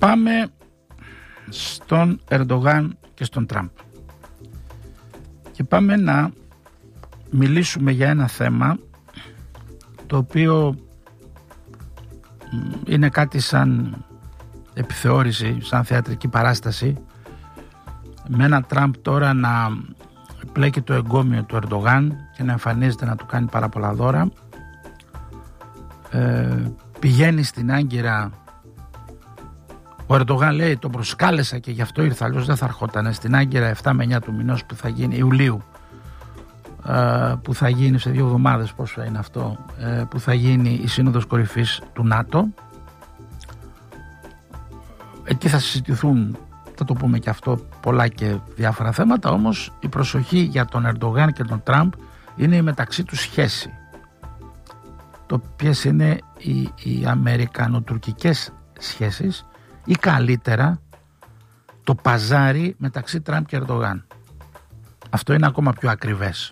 Πάμε στον Ερντογάν και στον Τραμπ. Και πάμε να μιλήσουμε για ένα θέμα το οποίο είναι κάτι σαν επιθεώρηση, σαν θεατρική παράσταση, με ένα Τραμπ τώρα να πλέκει το εγκόμιο του Ερντογάν και να εμφανίζεται να του κάνει πάρα πολλά δώρα. Πηγαίνει στην Άγκυρα. Ο Ερντογάν λέει το προσκάλεσα και γι' αυτό ήρθα, αλλιώς δεν θα ερχότανε στην Άγκυρα 7 με 9 του μηνός που θα γίνει, Ιουλίου, που θα γίνει σε 2 εβδομάδες, πόσο είναι αυτό, που θα γίνει η Σύνοδος Κορυφής του ΝΑΤΟ. Εκεί θα συζητηθούν, θα το πούμε και αυτό, πολλά και διάφορα θέματα. Όμως η προσοχή για τον Ερντογάν και τον Τραμπ είναι η μεταξύ τους σχέση, το ποιες είναι οι αμερικανοτουρκικές σχέσεις ή καλύτερα το παζάρι μεταξύ Τραμπ και Ερντογάν. Αυτό είναι ακόμα πιο ακριβές.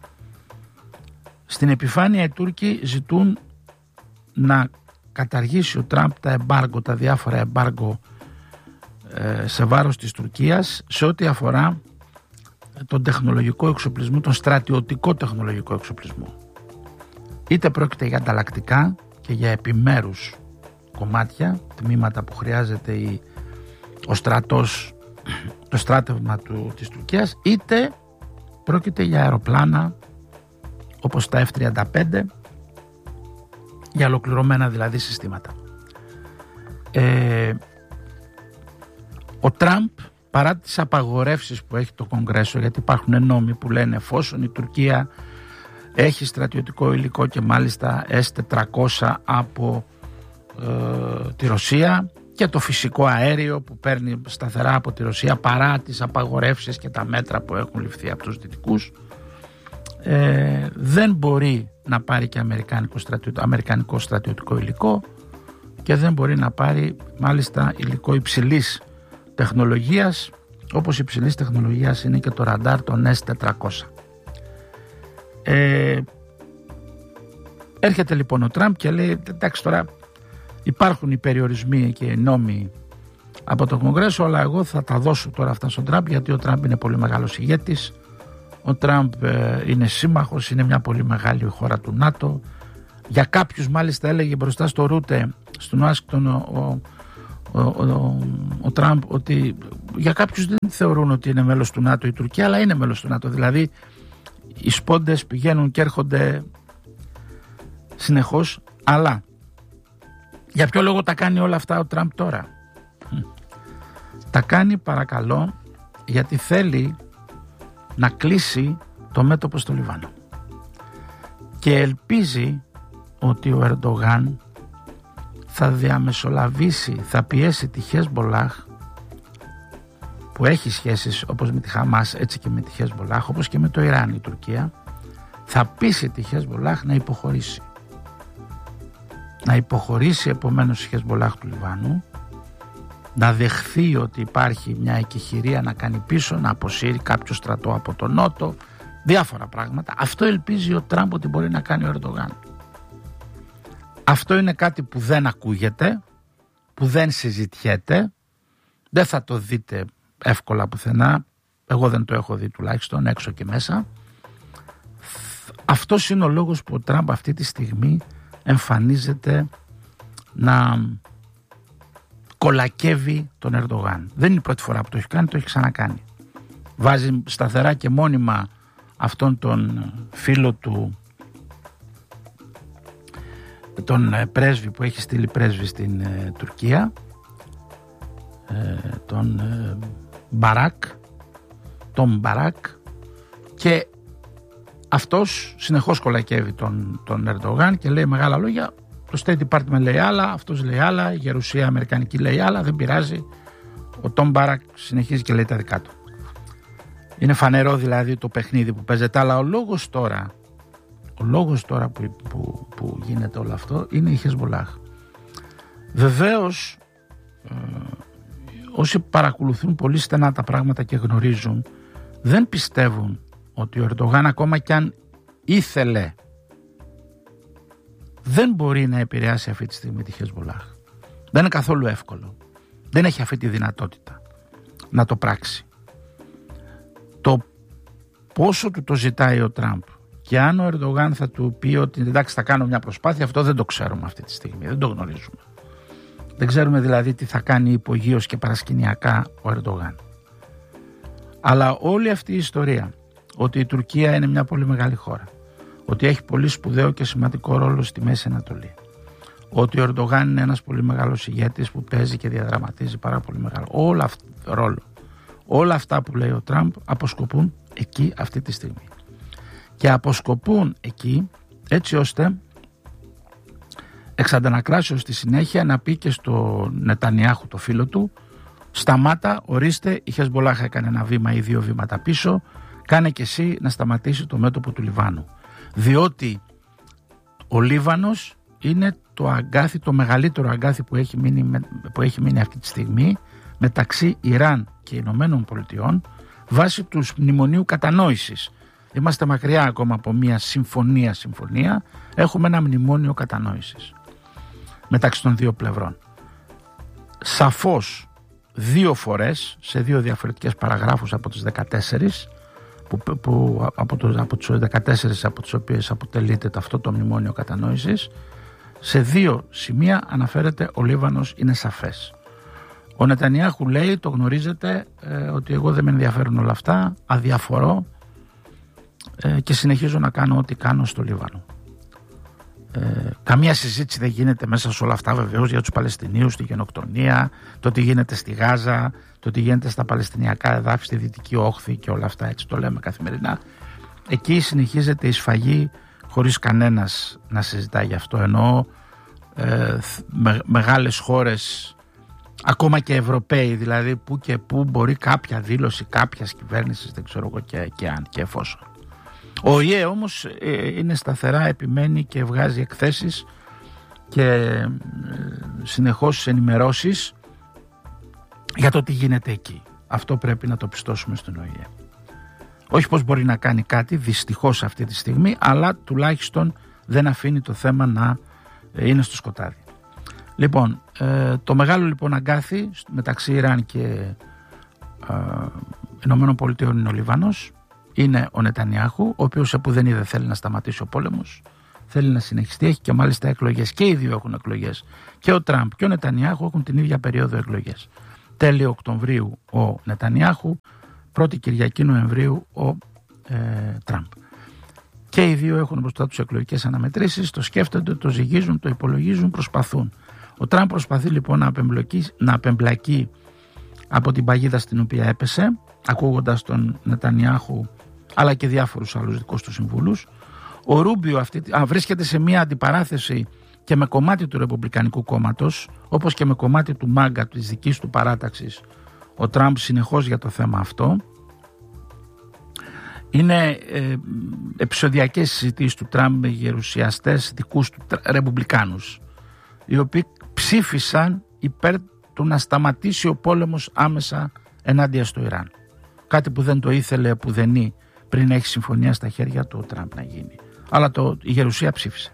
Στην επιφάνεια οι Τούρκοι ζητούν να καταργήσει ο Τραμπ τα εμπάργκο, τα διάφορα εμπάργκο σε βάρος της Τουρκίας σε ό,τι αφορά τον τεχνολογικό εξοπλισμό, τον στρατιωτικό τεχνολογικό εξοπλισμό. Είτε πρόκειται για ανταλλακτικά και για επιμέρους κομμάτια, τμήματα που χρειάζεται ο στρατός, το στράτευμα της Τουρκίας, είτε πρόκειται για αεροπλάνα όπως τα F-35, για ολοκληρωμένα δηλαδή συστήματα. Ο Τραμπ, παρά τις απαγορεύσεις που έχει το Κογκρέσο, γιατί υπάρχουν νόμοι που λένε εφόσον η Τουρκία έχει στρατιωτικό υλικό και μάλιστα S-400 από τη Ρωσία και το φυσικό αέριο που παίρνει σταθερά από τη Ρωσία, παρά τις απαγορεύσεις και τα μέτρα που έχουν ληφθεί από τους δυτικούς, δεν μπορεί να πάρει και αμερικανικό στρατιωτικό υλικό και δεν μπορεί να πάρει μάλιστα υλικό υψηλής τεχνολογίας, όπως υψηλής τεχνολογίας είναι και το ραντάρ των S-400. Έρχεται λοιπόν ο Τραμπ και λέει εντάξει, τώρα υπάρχουν οι περιορισμοί και οι νόμοι από το Κογκρέσο, αλλά εγώ θα τα δώσω τώρα αυτά στον Τραμπ, γιατί ο Τραμπ είναι πολύ μεγάλος ηγέτης, ο Τραμπ είναι σύμμαχος, είναι μια πολύ μεγάλη χώρα του ΝΑΤΟ. Για κάποιους μάλιστα έλεγε μπροστά στο Ρούτε στον Ουάσιγκτον ο Τραμπ ότι για κάποιους δεν θεωρούν ότι είναι μέλος του ΝΑΤΟ η Τουρκία, αλλά είναι μέλος του ΝΑΤΟ, δηλαδή οι σπόντες πηγαίνουν και έρχονται συνεχώς. Αλλά για ποιο λόγο τα κάνει όλα αυτά ο Τραμπ τώρα? Τα κάνει, παρακαλώ, γιατί θέλει να κλείσει το μέτωπο στο Λιβάνο και ελπίζει ότι ο Ερντογάν θα διαμεσολαβήσει, θα πιέσει τη Χεσμπολάχ, που έχει σχέσεις όπως με τη Χαμάς έτσι και με τη Χεσμπολάχ, όπως και με το Ιράν η Τουρκία, θα πείσει τη Χεσμπολάχ να υποχωρήσει. Να υποχωρήσει επομένως η Χεσμπολάχ του Λιβάνου, να δεχθεί ότι υπάρχει μια εκεχηρία να κάνει πίσω, να αποσύρει κάποιο στρατό από τον Νότο, διάφορα πράγματα. Αυτό ελπίζει ο Τραμπ ότι μπορεί να κάνει ο Ερντογάν. Αυτό είναι κάτι που δεν ακούγεται, που δεν συζητιέται, δεν θα το δείτε εύκολα πουθενά, εγώ δεν το έχω δει τουλάχιστον έξω και μέσα. Αυτός είναι ο λόγος που ο Τραμπ αυτή τη στιγμή εμφανίζεται να κολακεύει τον Ερντογάν. Δεν είναι η πρώτη φορά που το έχει κάνει, το έχει ξανακάνει. Βάζει σταθερά και μόνιμα αυτόν τον φίλο του, τον πρέσβη που έχει στείλει πρέσβη στην Τουρκία, τον Μπαράκ, και αυτός συνεχώς κολακεύει τον Ερντογάν και λέει μεγάλα λόγια. Το State Department λέει άλλα, αυτός λέει άλλα, η γερουσία αμερικανική λέει άλλα, δεν πειράζει. Ο Τόμ Μπαράκ συνεχίζει και λέει τα δικά του. Είναι φανερό δηλαδή το παιχνίδι που παίζεται, αλλά ο λόγος τώρα που γίνεται όλο αυτό είναι η Χεσμπολάχ. Βεβαίως όσοι παρακολουθούν πολύ στενά τα πράγματα και γνωρίζουν, δεν πιστεύουν ότι ο Ερντογάν, ακόμα κι αν ήθελε, δεν μπορεί να επηρεάσει αυτή τη στιγμή τη Χεσμπολάχ. Δεν είναι καθόλου εύκολο. Δεν έχει αυτή τη δυνατότητα να το πράξει. Το πόσο του το ζητάει ο Τραμπ και αν ο Ερντογάν θα του πει ότι εντάξει θα κάνω μια προσπάθεια, αυτό δεν το ξέρουμε αυτή τη στιγμή, δεν το γνωρίζουμε. Δεν ξέρουμε δηλαδή τι θα κάνει υπογείως και παρασκηνιακά ο Ερντογάν. Αλλά όλη αυτή η ιστορία ότι η Τουρκία είναι μια πολύ μεγάλη χώρα, ότι έχει πολύ σπουδαίο και σημαντικό ρόλο στη Μέση Ανατολή, ότι ο Ερντογάν είναι ένας πολύ μεγάλος ηγέτης που παίζει και διαδραματίζει πάρα πολύ μεγάλο ρόλο. Όλα αυτά που λέει ο Τραμπ αποσκοπούν εκεί αυτή τη στιγμή. Και αποσκοπούν εκεί έτσι ώστε εξ αντανακλάσεως στη συνέχεια να πει και στο Νετανιάχου, το φίλο του, σταμάτα, ορίστε, η Χεσμπολάχ έκανε ένα βήμα ή 2 βήματα πίσω, κάνε και εσύ να σταματήσει το μέτωπο του Λιβάνου. Διότι ο Λίβανος είναι το αγκάθι, το μεγαλύτερο αγκάθι που έχει μείνει αυτή τη στιγμή μεταξύ Ιράν και Ηνωμένων Πολιτειών βάσει του μνημονίου κατανόησης. Είμαστε μακριά ακόμα από μια συμφωνία, έχουμε ένα μνημόνιο κατανόησης μεταξύ των δύο πλευρών. Σαφώς 2 φορές σε 2 διαφορετικές παραγράφους από τις 14 από τους 14 από τις οποίες αποτελείται αυτό το μνημόνιο κατανόησης, σε 2 σημεία αναφέρεται ο Λίβανος, είναι σαφές. Ο Νετανιάχου λέει, το γνωρίζετε, ότι εγώ δεν με ενδιαφέρουν όλα αυτά, αδιαφορώ και συνεχίζω να κάνω ό,τι κάνω στο Λίβανο. Καμία συζήτηση δεν γίνεται μέσα σε όλα αυτά βεβαίως για τους Παλαιστινίους, τη γενοκτονία, το τι γίνεται στη Γάζα, το τι γίνεται στα Παλαιστινιακά εδάφη, στη Δυτική Όχθη και όλα αυτά, έτσι το λέμε καθημερινά. Εκεί συνεχίζεται η σφαγή χωρίς κανένας να συζητάει γι' αυτό, ενώ μεγάλες χώρες, ακόμα και Ευρωπαίοι δηλαδή, που και που μπορεί κάποια δήλωση κάποιας κυβέρνησης, δεν ξέρω εγώ και αν και εφόσον. Ο ΙΕ όμως είναι σταθερά, επιμένει και βγάζει εκθέσεις και συνεχώς ενημερώσεις για το τι γίνεται εκεί. Αυτό πρέπει να το πιστώσουμε στον ΟΗΕ. Όχι πως μπορεί να κάνει κάτι δυστυχώς αυτή τη στιγμή, αλλά τουλάχιστον δεν αφήνει το θέμα να είναι στο σκοτάδι. Λοιπόν, το μεγάλο λοιπόν αγκάθι μεταξύ Ιράν και Ηνωμένων Πολιτειών είναι ο Λιβάνος. Είναι ο Νετανιάχου, ο οποίος επουδενή δεν θέλει να σταματήσει ο πόλεμος, θέλει να συνεχιστεί, έχει και μάλιστα εκλογές, και οι δύο έχουν εκλογές. Και ο Τραμπ και ο Νετανιάχου έχουν την ίδια περίοδο εκλογές. Τέλη Οκτωβρίου ο Νετανιάχου, 1η Κυριακή Νοεμβρίου ο Τραμπ. Και οι δύο έχουν μπροστά τους εκλογικές αναμετρήσεις, το σκέφτονται, το ζυγίζουν, το υπολογίζουν, προσπαθούν. Ο Τραμπ προσπαθεί λοιπόν να απεμπλακεί από την παγίδα στην οποία έπεσε, ακούγοντας τον Νετανιάχου αλλά και διάφορους άλλους δικούς του συμβούλους. Ο Ρούμπιο βρίσκεται σε μια αντιπαράθεση και με κομμάτι του Ρεπουμπλικανικού κόμματος, όπως και με κομμάτι του ΜΑΓΚΑ, της δικής του παράταξης, ο Τραμπ συνεχώς για το θέμα αυτό. Είναι επεισοδιακές συζητήσεις του Τραμπ με γερουσιαστές δικούς του Ρεπουμπλικάνους, οι οποίοι ψήφισαν υπέρ του να σταματήσει ο πόλεμος άμεσα ενάντια στο Ιράν. Κάτι που δεν το ήθελε πουδενή πριν έχει συμφωνία στα χέρια του ο Τραμπ να γίνει. Αλλά η γερουσία ψήφισε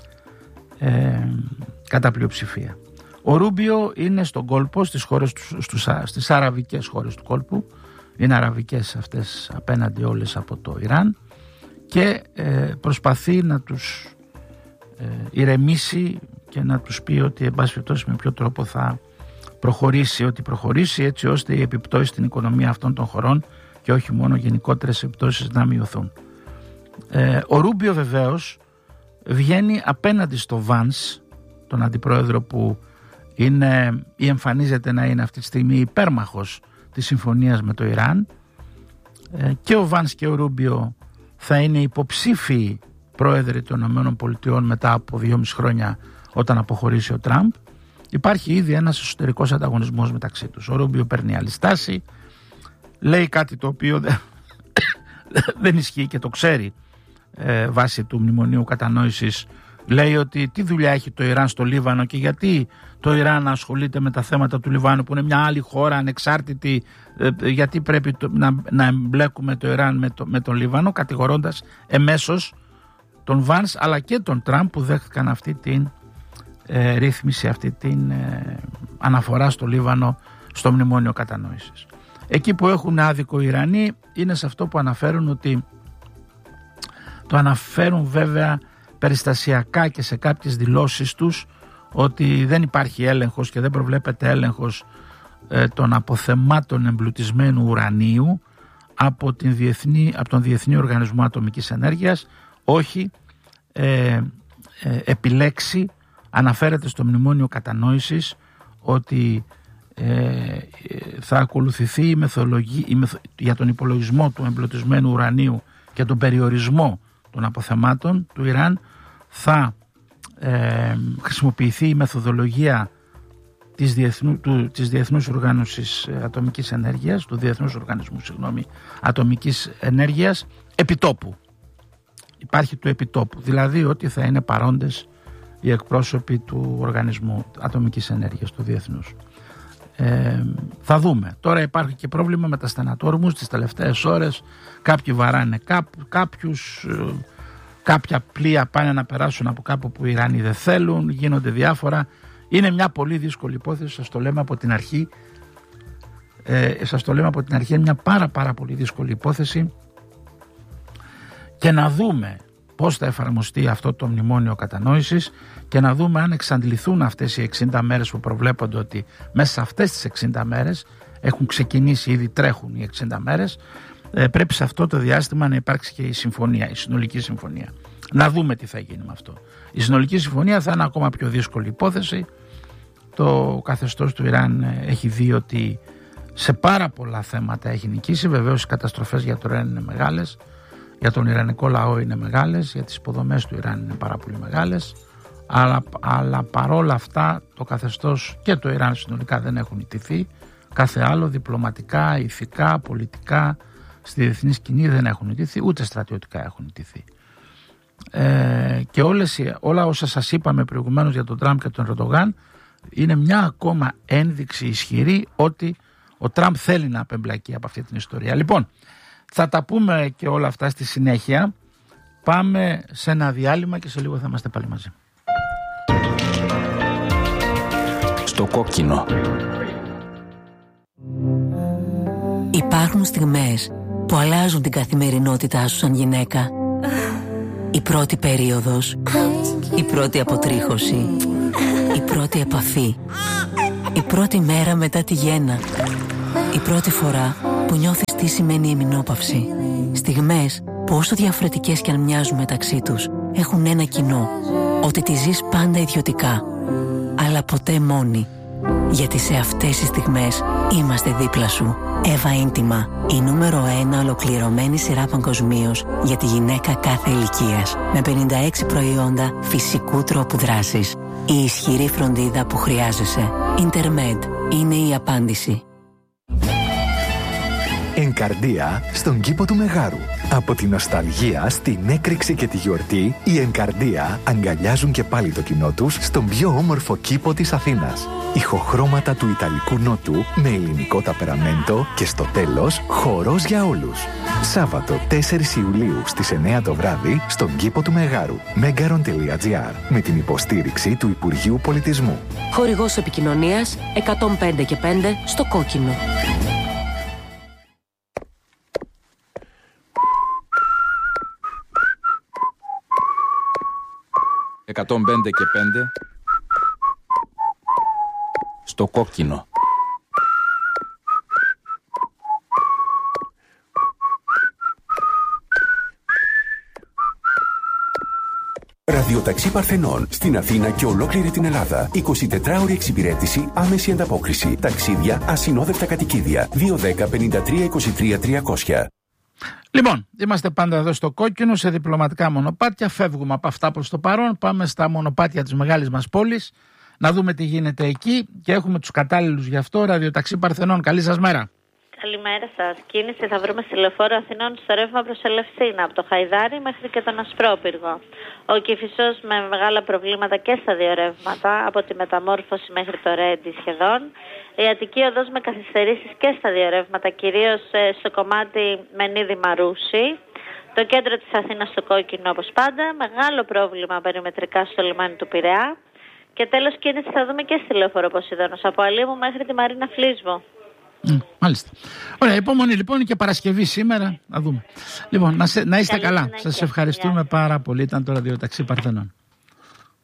κατά πλειοψηφία. Ο Ρούμπιο είναι στον κόλπο, στις αραβικές χώρες του κόλπου. Είναι αραβικές αυτές απέναντι όλες από το Ιράν και προσπαθεί να τους ηρεμήσει και να τους πει ότι εν πάση περιπτώσει με ποιο τρόπο θα προχωρήσει έτσι ώστε οι επιπτώσεις στην οικονομία αυτών των χωρών και όχι μόνο γενικότερες επιπτώσεις να μειωθούν. Ο Ρούμπιο βεβαίως βγαίνει απέναντι στο Βάνς, τον αντιπρόεδρο που είναι ή εμφανίζεται να είναι αυτή τη στιγμή υπέρμαχος της συμφωνίας με το Ιράν, και ο Βάνς και ο Ρούμπιο θα είναι υποψήφιοι πρόεδροι των ΗΠΑ μετά από 2,5 χρόνια όταν αποχωρήσει ο Τραμπ. Υπάρχει ήδη ένας εσωτερικός ανταγωνισμός μεταξύ τους. Ο Ρούμπιο παίρνει άλλη στάση, λέει κάτι το οποίο δεν ισχύει και το ξέρει βάσει του μνημονίου κατανόησης. Λέει ότι τι δουλειά έχει το Ιράν στο Λίβανο και γιατί το Ιράν ασχολείται με τα θέματα του Λιβάνου που είναι μια άλλη χώρα ανεξάρτητη, γιατί πρέπει να εμπλέκουμε το Ιράν με τον Λίβανο, κατηγορώντας εμέσως τον Βάνς αλλά και τον Τραμπ που δέχτηκαν αυτή την ρύθμιση, αυτή την αναφορά στο Λίβανο στο μνημόνιο κατανόησης. Εκεί που έχουν άδικο οι Ιρανοί είναι σε αυτό που αναφέρουν, ότι το αναφέρουν βέβαια περιστασιακά και σε κάποιες δηλώσεις τους, ότι δεν υπάρχει έλεγχος και δεν προβλέπεται έλεγχος των αποθεμάτων εμπλουτισμένου ουρανίου από τον Διεθνή Οργανισμό Ατομικής Ενέργειας. Όχι, επιλέξει, αναφέρεται στο μνημόνιο κατανόησης ότι θα ακολουθηθεί η μεθοδολογία για τον υπολογισμό του εμπλουτισμένου ουρανίου και τον περιορισμό των αποθεμάτων του Ιράν. Θα χρησιμοποιηθεί η μεθοδολογία της Διεθνούς Οργάνωσης Ατομικής Ενέργειας, του Διεθνούς Οργανισμού Ατομικής Ενέργειας, επιτόπου. Υπάρχει το επιτόπου, δηλαδή ότι θα είναι παρόντες οι εκπρόσωποι του Οργανισμού Ατομικής Ενέργειας, του Διεθνούς. Θα δούμε. Τώρα υπάρχει και πρόβλημα με τα στενατόρμους τις τελευταίες ώρες. Κάποιοι βαράνε κάποιους, κάποια πλοία πάνε να περάσουν από κάπου που οι Ιράνοι δεν θέλουν, γίνονται διάφορα. Είναι μια πολύ δύσκολη υπόθεση, σας το λέμε από την αρχή. Είναι μια πάρα πολύ δύσκολη υπόθεση, και να δούμε πώς θα εφαρμοστεί αυτό το μνημόνιο κατανόησης και να δούμε αν εξαντληθούν αυτές οι 60 μέρες που προβλέπονται, ότι μέσα σε αυτές τις 60 μέρες έχουν ξεκινήσει, ήδη τρέχουν οι 60 μέρες, πρέπει σε αυτό το διάστημα να υπάρξει και η συμφωνία, η συνολική συμφωνία. Να δούμε τι θα γίνει με αυτό. Η συνολική συμφωνία θα είναι ακόμα πιο δύσκολη υπόθεση. Το καθεστώς του Ιράν έχει δει ότι σε πάρα πολλά θέματα έχει νικήσει. Βεβαίως οι καταστροφές για το Ιράν είναι μεγάλες, για τον Ιρανικό λαό είναι μεγάλες, για τις υποδομές του Ιράν είναι πάρα πολύ μεγάλες, αλλά παρόλα αυτά το καθεστώς και το Ιράν συνολικά δεν έχουν ιτηθεί. Κάθε άλλο διπλωματικά, ηθικά, πολιτικά, στη διεθνή σκηνή δεν έχουν ιτηθεί, ούτε στρατιωτικά έχουν ιτηθεί. Και όλα όσα σας είπαμε προηγουμένως για τον Τραμπ και τον Ερντογάν είναι μια ακόμα ένδειξη ισχυρή ότι ο Τραμπ θέλει να απεμπλακεί από αυτή την ιστορία. Λοιπόν, θα τα πούμε και όλα αυτά στη συνέχεια. Πάμε σε ένα διάλειμμα και σε λίγο θα είμαστε πάλι μαζί. Στο κόκκινο. Υπάρχουν στιγμές που αλλάζουν την καθημερινότητά σου σαν γυναίκα. Η πρώτη περίοδος, η πρώτη αποτρίχωση, η πρώτη επαφή, η πρώτη μέρα μετά τη γέννα, η πρώτη φορά που νιώθεις τι σημαίνει η ημινόπαυση. Στιγμές που όσο διαφορετικές κι αν μοιάζουν μεταξύ τους, έχουν ένα κοινό, ότι τη ζεις πάντα ιδιωτικά, αλλά ποτέ μόνη. Γιατί σε αυτές τις στιγμές είμαστε δίπλα σου. Εύα Ίντιμα, η νούμερο 1 ολοκληρωμένη σειρά παγκοσμίως για τη γυναίκα κάθε ηλικίας. Με 56 προϊόντα φυσικού τρόπου δράσης. Η ισχυρή φροντίδα που χρειάζεσαι. Intermed είναι η απάντηση. Εγκαρδία στον κήπο του Μεγάρου. Από την νοσταλγία στην έκρηξη και τη γιορτή, οι Εγκαρδία αγκαλιάζουν και πάλι το κοινό τους στον πιο όμορφο κήπο της Αθήνας. Ηχοχρώματα του Ιταλικού Νότου με ελληνικό ταπεραμέντο και στο τέλος χορός για όλους. Σάββατο 4 Ιουλίου στις 9 το βράδυ στον κήπο του Μεγάρου. Megaron.gr με την υποστήριξη του Υπουργείου Πολιτισμού. Χορηγός επικοινωνίας 105 και 5 στο κόκκινο. «105 και 5» στο κόκκινο. Ραδιοταξί Παρθενών στην Αθήνα και ολόκληρη την Ελλάδα. 24ωρη εξυπηρέτηση, άμεση ανταπόκριση. Ταξίδια, ασυνόδευτα κατοικίδια. 210 53 23 300. Λοιπόν, είμαστε πάντα εδώ στο κόκκινο, σε διπλωματικά μονοπάτια. Φεύγουμε από αυτά προς το παρόν. Πάμε στα μονοπάτια της μεγάλης μας πόλης, να δούμε τι γίνεται εκεί, και έχουμε τους κατάλληλους γι' αυτό. Ραδιοταξί Παρθενών, καλή σας μέρα. Καλημέρα σας. Κίνηση θα βρούμε στη Λεωφόρο Αθηνών στο ρεύμα προς Ελευσίνα, από το Χαϊδάρι μέχρι και τον Ασπρόπυργο. Ο Κηφισός με μεγάλα προβλήματα και στα δύο ρεύματα, από τη Μεταμόρφωση μέχρι το Ρέντι σχεδόν. Η Αττική Οδός με καθυστερήσεις και στα δύο ρεύματα, κυρίως στο κομμάτι Μενίδη Μαρούση. Το κέντρο της Αθήνας στο κόκκινο όπως πάντα. Μεγάλο πρόβλημα περιμετρικά στο λιμάνι του Πειραιά. Και τέλος κίνηση θα δούμε και στη Λεωφόρο Ποσειδώνος, από Αλήμου μέχρι τη Μαρίνα Φλίσβο. Μάλιστα. Ωραία, υπομονή λοιπόν, και Παρασκευή σήμερα. Να δούμε. Λοιπόν, να είστε καλά. Σας ευχαριστούμε πάρα πολύ. Ήταν το ραδιοταξί Παρθενών.